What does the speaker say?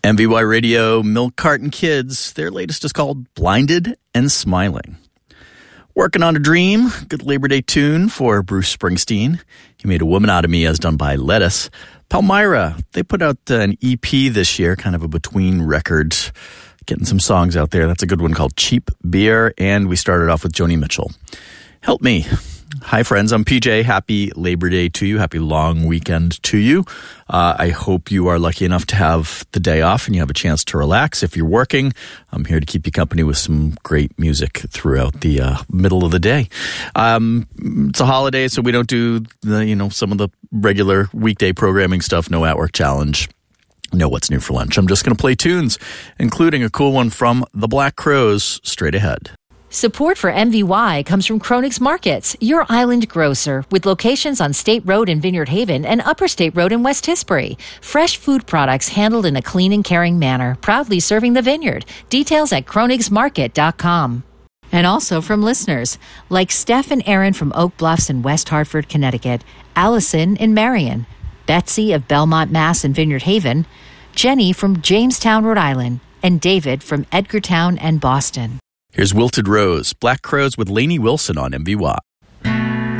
MVY Radio, Milk Carton Kids. Their latest is called Blinded and Smiling. Working on a Dream, good Labor Day tune for Bruce Springsteen. He Made a Woman Out of Me, as done by Lettuce. Palmyra, they put out an EP this year, kind of a between record, getting some songs out there. That's a good one called Cheap Beer. And we started off with Joni Mitchell. Help Me. Hi, friends. I'm PJ. Happy Labor Day to you. Happy long weekend to you. I hope you are lucky enough to have the day off and you have a chance to relax. If you're working, I'm here to keep you company with some great music throughout the middle of the day. It's a holiday, so we don't do some of the regular weekday programming stuff. No at-work challenge. No what's new for lunch. I'm just going to play tunes, including a cool one from the Black Crowes, straight ahead. Support for MVY comes from Kronig's Markets, your island grocer, with locations on State Road in Vineyard Haven and Upper State Road in West Tisbury. Fresh food products handled in a clean and caring manner, proudly serving the vineyard. Details at kronigsmarket.com. And also from listeners like Steph and Aaron from Oak Bluffs in West Hartford, Connecticut, Allison in Marion, Betsy of Belmont, Mass. In Vineyard Haven, Jenny from Jamestown, Rhode Island, and David from Edgartown and Boston. Here's Wilted Rose, Black Crowes with Lainey Wilson on MVY.